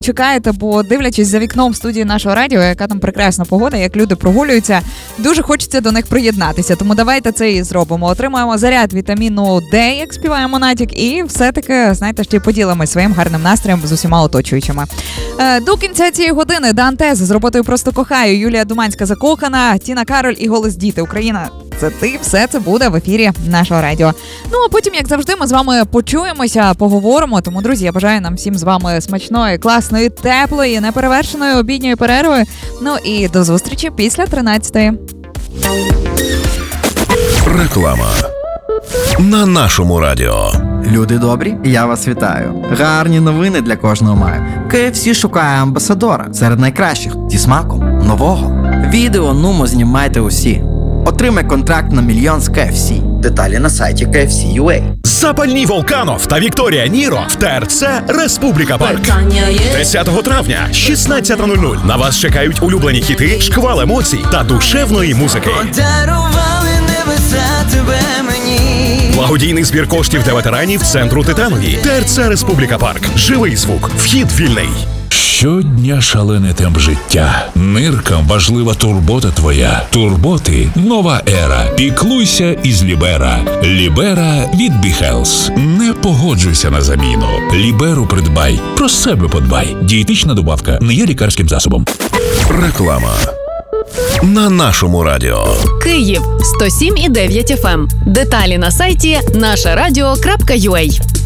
чекаєте, бо дивлячись за вікном студії нашого радіо, яка там прекрасна погода, як люди прогулюються, дуже хочеться до них приєднатися. Тому давайте це і зробимо. Отримаємо заряд вітаміну Д, як співає Монатік, і все-таки, знаєте, ще й поділимось своїм гарним настроєм з усіма оточуючими. До кінця цієї години Дантес з роботою «Просто кохаю», Юлія Думанська «Закохана», Тіна Кароль і «Голос діти». Україна – це ти, все це буде в ефірі нашого радіо. Ну, а потім, як завжди, ми з вами почуємося, поговоримо. Тому, друзі, я бажаю нам всім з вами смачної, класної, теплої, неперевершеної обідньої перерви. Ну і до зустрічі після 13-ї. Реклама на нашому радіо. Люди добрі, я вас вітаю. Гарні новини для кожного маю. KFC шукає амбасадора серед найкращих зі смаком нового. Відео нумо знімайте усі. Отримай контракт на 1 мільйон з KFC. Деталі на сайті KFC.ua. Запальні Волканов та Вікторія Ніро в ТРЦ Республіка Парк. 10 травня, 16:00. На вас чекають улюблені хіти, шквал емоцій та душевної музики. Благодійний збір коштів для ветеранів центру Титанові. ТРЦ Республіка Парк. Живий звук. Вхід вільний. Щодня шалений темп життя. Ниркам важлива турбота твоя. Турботи – нова ера. Піклуйся із Лібера. Лібера від BeHealth. Не погоджуйся на заміну. Ліберу придбай. Про себе подбай. Дієтична добавка не є лікарським засобом. Реклама на нашому радіо. Київ 107,9 FM. Деталі на сайті нашарадіо.ua.